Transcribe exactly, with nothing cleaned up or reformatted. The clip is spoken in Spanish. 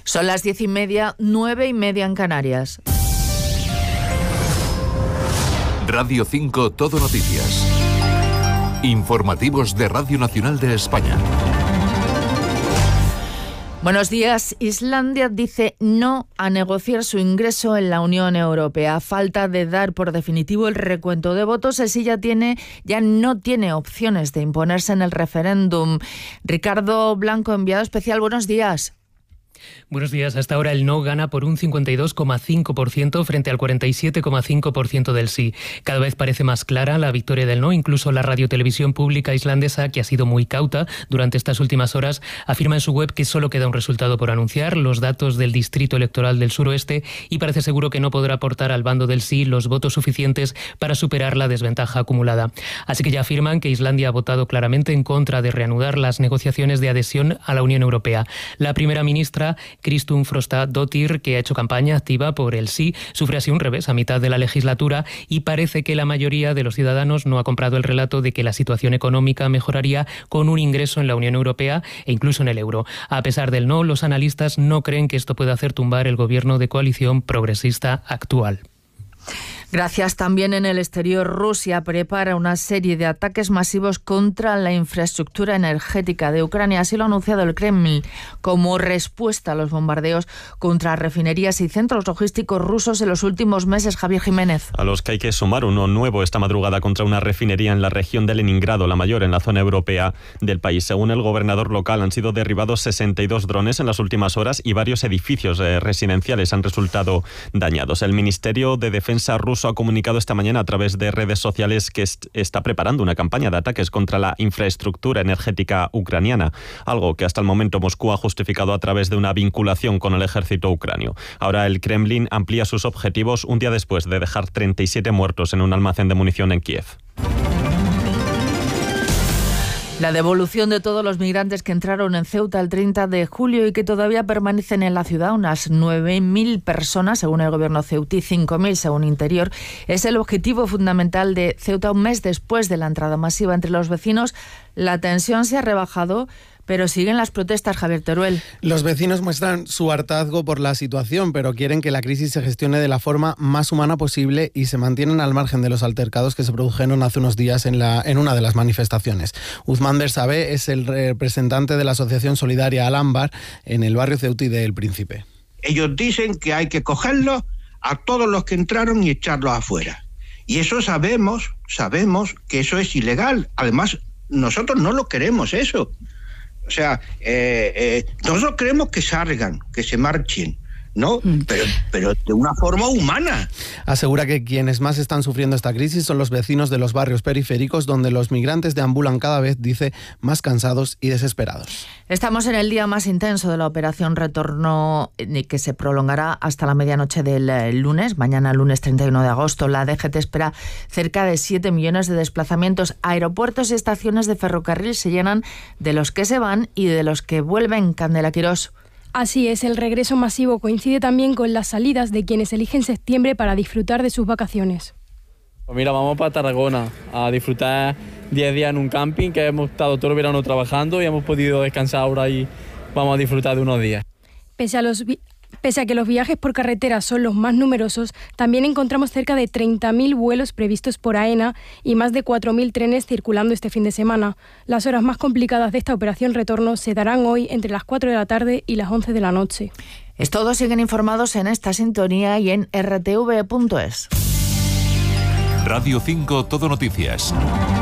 Son las diez y media, nueve y media en Canarias. Radio cinco Todo Noticias. Informativos de Radio Nacional de España. Buenos días. Islandia dice no a negociar su ingreso en la Unión Europea. A falta de dar por definitivo el recuento de votos, el sí ya tiene, ya no tiene opciones de imponerse en el referéndum. Ricardo Blanco, enviado especial, buenos días. Buenos días. Hasta ahora el no gana por un cincuenta y dos coma cinco por ciento frente al cuarenta y siete coma cinco por ciento del sí. Cada vez parece más clara la victoria del no. Incluso la radiotelevisión pública islandesa, que ha sido muy cauta durante estas últimas horas, afirma en su web que solo queda un resultado por anunciar, los datos del Distrito Electoral del Suroeste, y parece seguro que no podrá aportar al bando del sí los votos suficientes para superar la desventaja acumulada. Así que ya afirman que Islandia ha votado claramente en contra de reanudar las negociaciones de adhesión a la Unión Europea. La primera ministra Kristrún Frostadóttir, que ha hecho campaña activa por el sí, sufre así un revés a mitad de la legislatura y parece que la mayoría de los ciudadanos no ha comprado el relato de que la situación económica mejoraría con un ingreso en la Unión Europea e incluso en el euro. A pesar del no, los analistas no creen que esto pueda hacer tumbar el gobierno de coalición progresista actual. Gracias. También en el exterior, Rusia prepara una serie de ataques masivos contra la infraestructura energética de Ucrania. Así lo ha anunciado el Kremlin como respuesta a los bombardeos contra refinerías y centros logísticos rusos en los últimos meses. Javier Jiménez. A los que hay que sumar uno nuevo esta madrugada contra una refinería en la región de Leningrado, la mayor en la zona europea del país. Según el gobernador local, han sido derribados sesenta y dos drones en las últimas horas y varios edificios eh, residenciales han resultado dañados. El Ministerio de Defensa ruso ha comunicado esta mañana a través de redes sociales que est- está preparando una campaña de ataques contra la infraestructura energética ucraniana, algo que hasta el momento Moscú ha justificado a través de una vinculación con el ejército ucranio. Ahora el Kremlin amplía sus objetivos un día después de dejar treinta y siete muertos en un almacén de munición en Kiev. La devolución de todos los migrantes que entraron en Ceuta el treinta de julio y que todavía permanecen en la ciudad, unas nueve mil personas según el gobierno ceutí, cinco mil según Interior, es el objetivo fundamental de Ceuta un mes después de la entrada masiva entre los vecinos. La tensión se ha rebajado, pero siguen las protestas, Javier Teruel. Los vecinos muestran su hartazgo por la situación, pero quieren que la crisis se gestione de la forma más humana posible y se mantienen al margen de los altercados que se produjeron hace unos días en, la, en una de las manifestaciones. Uzmán Bersabé es el representante de la Asociación Solidaria Al-Ámbar en el barrio ceutí de El Príncipe. Ellos dicen que hay que cogerlos a todos los que entraron y echarlos afuera. Y eso sabemos, sabemos que eso es ilegal. Además, nosotros no lo queremos eso. O sea, eh, eh, nosotros queremos que salgan, que se marchen, ¿no? Pero, pero de una forma humana. Asegura que quienes más están sufriendo esta crisis son los vecinos de los barrios periféricos, donde los migrantes deambulan cada vez, dice, más cansados y desesperados. Estamos en el día más intenso de la operación Retorno, que se prolongará hasta la medianoche del lunes, mañana lunes treinta y uno de agosto. La D G T espera cerca de siete millones de desplazamientos. Aeropuertos y estaciones de ferrocarril se llenan de los que se van y de los que vuelven. Candela Quirós. Así es, el regreso masivo coincide también con las salidas de quienes eligen septiembre para disfrutar de sus vacaciones. Pues mira, vamos para Tarragona a disfrutar diez días en un camping que hemos estado todo el verano trabajando y hemos podido descansar ahora y vamos a disfrutar de unos días. Pese a los vi- Pese a que los viajes por carretera son los más numerosos, también encontramos cerca de treinta mil vuelos previstos por AENA y más de cuatro mil trenes circulando este fin de semana. Las horas más complicadas de esta operación Retorno se darán hoy entre las cuatro de la tarde y las once de la noche. Es todo, siguen informados en esta sintonía y en r t v punto es. Radio cinco Todo Noticias.